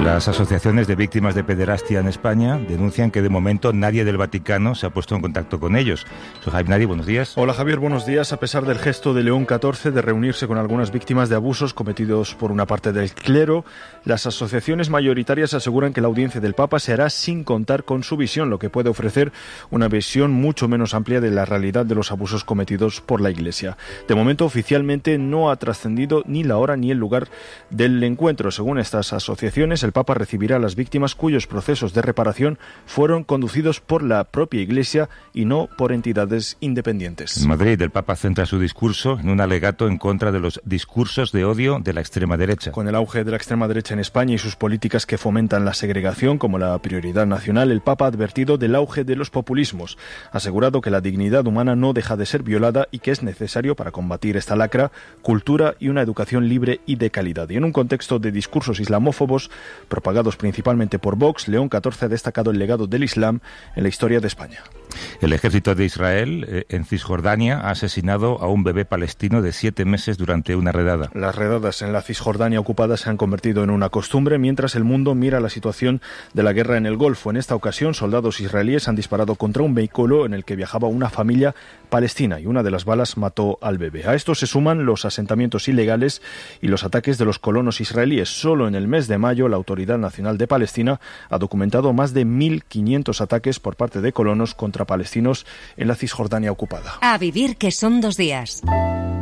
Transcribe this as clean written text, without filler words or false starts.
Las asociaciones de víctimas de pederastia en España denuncian que de momento nadie del Vaticano se ha puesto en contacto con ellos. Sohaib Nari, buenos días. Hola Javier, buenos días. A pesar del gesto de León XIV de reunirse con algunas víctimas de abusos cometidos por una parte del clero, las asociaciones mayoritarias aseguran que la audiencia del Papa se hará sin contar con su visión, lo que puede ofrecer una visión mucho menos amplia de la realidad de los abusos cometidos por la Iglesia. De momento, oficialmente no ha trascendido ni la hora ni el lugar del encuentro. Según estas asociaciones, el Papa recibirá a las víctimas cuyos procesos de reparación fueron conducidos por la propia Iglesia y no por entidades independientes. En Madrid, el Papa centra su discurso en un alegato en contra de los discursos de odio de la extrema derecha. Con el auge de la extrema derecha en España y sus políticas que fomentan la segregación como la prioridad nacional, el Papa ha advertido del auge de los populismos. Ha asegurado que la dignidad humana no deja de ser violada y que es necesario para combatir esta lacra, cultura y una educación libre y de calidad. Y en un contexto de discursos islamófobos propagados principalmente por Vox, León XIV ha destacado el legado del Islam en la historia de España. El ejército de Israel en Cisjordania ha asesinado a un bebé palestino de 7 meses durante una redada. Las redadas en la Cisjordania ocupada se han convertido en una costumbre mientras el mundo mira la situación de la guerra en el Golfo. En esta ocasión, soldados israelíes han disparado contra un vehículo en el que viajaba una familia palestina y una de las balas mató al bebé. A esto se suman los asentamientos ilegales y los ataques de los colonos israelíes. Solo en el mes de mayo, la Autoridad Nacional de Palestina ha documentado más de 1.500 ataques por parte de colonos contra palestinos en la Cisjordania ocupada. A vivir, que son 2 días.